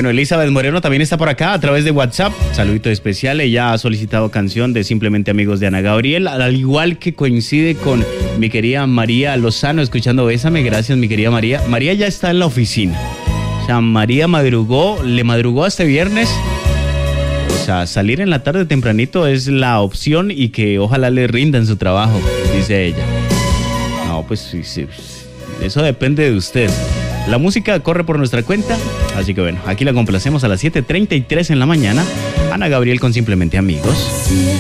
Bueno, Elizabeth Moreno también está por acá a través de WhatsApp. Saludito especial. Ella ha solicitado canción de Simplemente Amigos de Ana Gabriel, al igual que coincide con mi querida María Lozano escuchando Bésame. Gracias, mi querida María. María ya está en la oficina. O sea, María le madrugó este viernes. O sea, salir en la tarde tempranito es la opción y que ojalá le rinda en su trabajo, dice ella. No, pues sí, eso depende de usted. La música corre por nuestra cuenta, así que bueno, aquí la complacemos a las 7:33 en la mañana. Ana Gabriel con Simplemente Amigos.